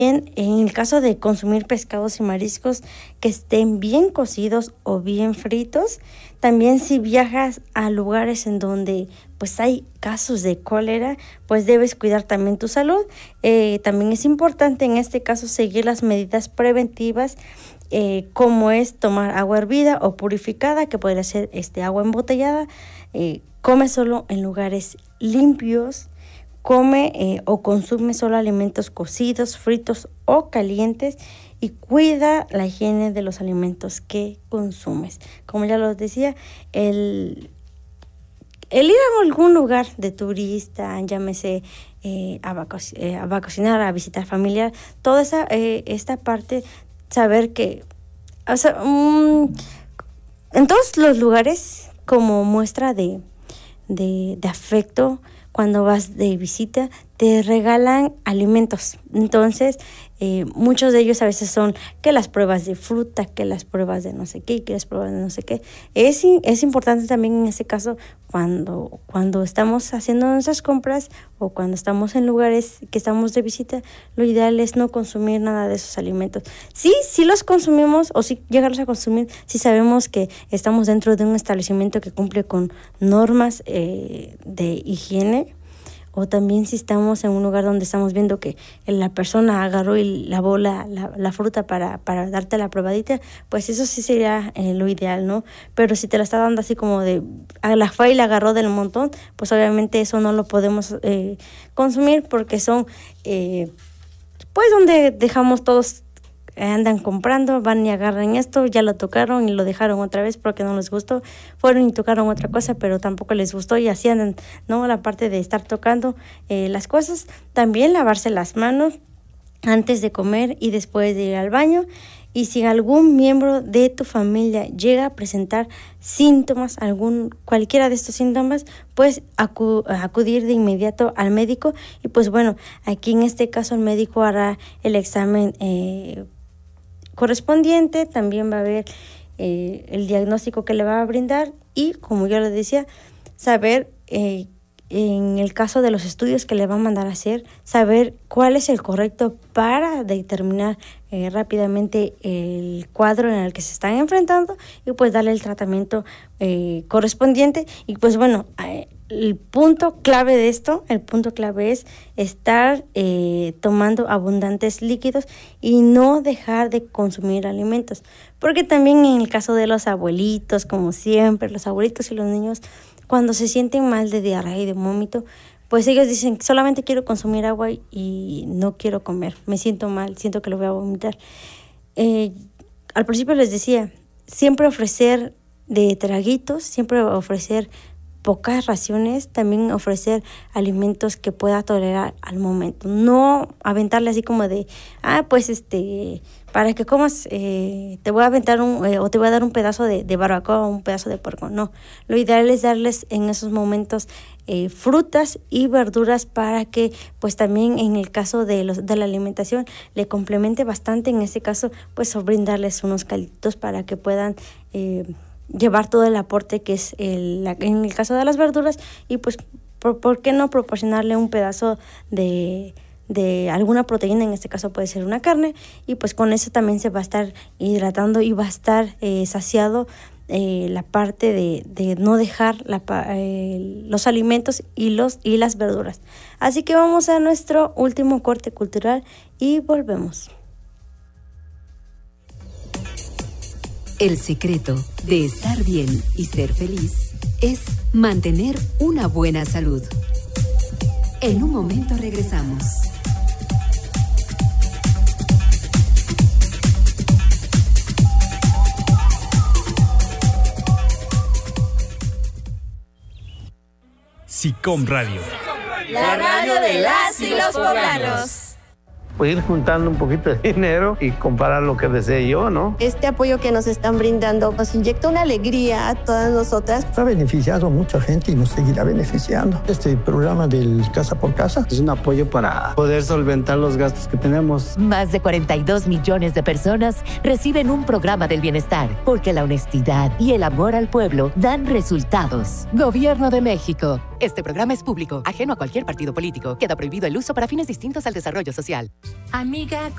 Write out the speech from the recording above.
En el caso de consumir pescados y mariscos que estén bien cocidos o bien fritos, también si viajas a lugares en donde pues hay casos de cólera, pues debes cuidar también tu salud. También es importante en este caso seguir las medidas preventivas, como es tomar agua hervida o purificada, que podría ser agua embotellada. Come solo en lugares limpios. Come o consume solo alimentos cocidos, fritos o calientes, y cuida la higiene de los alimentos que consumes. Como ya los decía, el ir a algún lugar de turista, llámese a vacacionar, a visitar familiar, toda esta parte, saber que, o sea, en todos los lugares, como muestra de afecto, cuando vas de visita, te regalan alimentos. Entonces, muchos de ellos a veces son que las pruebas de fruta, que las pruebas de no sé qué, que las pruebas de no sé qué. Es importante también en ese caso, cuando estamos haciendo nuestras compras o cuando estamos en lugares que estamos de visita, lo ideal es no consumir nada de esos alimentos. Sí los consumimos, o sí llegarlos a consumir, si sabemos que estamos dentro de un establecimiento que cumple con normas de higiene, o también si estamos en un lugar donde estamos viendo que la persona agarró y lavó la fruta para darte la probadita, pues eso sí sería lo ideal, ¿no? Pero si te la está dando así como de a la fue y la agarró del montón, pues obviamente eso no lo podemos consumir, porque son pues donde dejamos todos, andan comprando, van y agarran esto, ya lo tocaron y lo dejaron otra vez porque no les gustó, fueron y tocaron otra cosa pero tampoco les gustó, y así andan, ¿no? La parte de estar tocando las cosas. También lavarse las manos antes de comer y después de ir al baño. Y si algún miembro de tu familia llega a presentar síntomas, cualquiera de estos síntomas, pues acudir de inmediato al médico. Y pues bueno, aquí en este caso el médico hará el examen correspondiente. También va a ver el diagnóstico que le va a brindar, y como yo le decía, saber en el caso de los estudios que le va a mandar a hacer, saber cuál es el correcto para determinar rápidamente el cuadro en el que se están enfrentando, y pues darle el tratamiento correspondiente. Y pues bueno, el punto clave de esto, es estar tomando abundantes líquidos y no dejar de consumir alimentos, porque también en el caso de los abuelitos, como siempre, los abuelitos y los niños, cuando se sienten mal de diarrea y de vómito, pues ellos dicen, solamente quiero consumir agua y no quiero comer, me siento mal, siento que lo voy a vomitar. Al principio les decía, siempre ofrecer de traguitos, siempre ofrecer pocas raciones, también ofrecer alimentos que pueda tolerar al momento, no aventarle así como de, para que comas, te voy a aventar o te voy a dar un pedazo de barbacoa o un pedazo de puerco. No, lo ideal es darles en esos momentos frutas y verduras, para que pues también en el caso de la alimentación le complemente bastante. En este caso, pues brindarles unos calditos para que puedan llevar todo el aporte que es en el caso de las verduras, y pues ¿por qué no proporcionarle un pedazo de alguna proteína? En este caso puede ser una carne, y pues con eso también se va a estar hidratando y va a estar saciado la parte de no dejar los alimentos y las verduras. Así que vamos a nuestro último corte cultural y volvemos. El secreto de estar bien y ser feliz es mantener una buena salud. En un momento regresamos. SICOM Radio. La radio de las y los poblanos. Pues ir juntando un poquito de dinero y comprar lo que desee yo, ¿no? Este apoyo que nos están brindando nos inyecta una alegría a todas nosotras. Ha beneficiado a mucha gente y nos seguirá beneficiando. Este programa del Casa por Casa es un apoyo para poder solventar los gastos que tenemos. Más de 42 millones de personas reciben un programa del bienestar, porque la honestidad y el amor al pueblo dan resultados. Gobierno de México. Este programa es público, ajeno a cualquier partido político. Queda prohibido el uso para fines distintos al desarrollo social. Amiga,